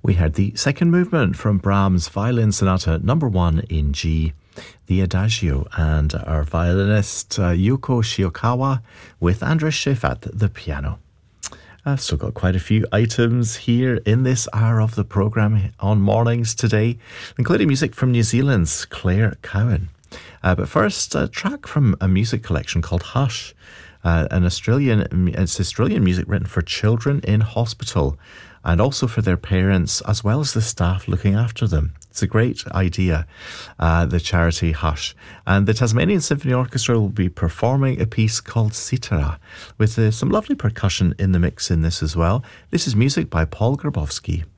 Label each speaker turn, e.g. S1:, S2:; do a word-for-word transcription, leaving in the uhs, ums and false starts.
S1: We heard the second movement from Brahms' Violin Sonata number one in G, the Adagio, and our violinist uh, Yuko Shiokawa with Andres Schiff at the piano. I've still got quite a few items here in this hour of the programme on mornings today, including music from New Zealand's Claire Cowan. Uh, but first, a track from a music collection called Hush, uh, an Australian, it's Australian music written for children in hospital and also for their parents as well as the staff looking after them. It's a great idea, uh, the charity Hush. And the Tasmanian Symphony Orchestra will be performing a piece called Sitara, with uh, some lovely percussion in the mix in this as well. This is music by Paul Grabowski.